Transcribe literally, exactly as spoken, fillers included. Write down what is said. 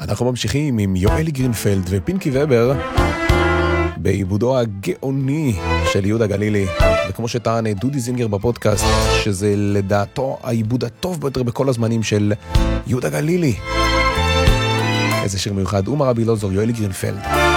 אנחנו ממשיכים עם יואלי גרינפלד ופינקי ובר בעיבודו הגאוני של יהודה גלילי, וכמו שטען דודי זינגר בפודקאסט, שזה לדעתו העיבוד הטוב ביותר בכל הזמנים של יהודה גלילי. איזה שיר מיוחד, אומה רבי לוזור, יואלי גרינפלד.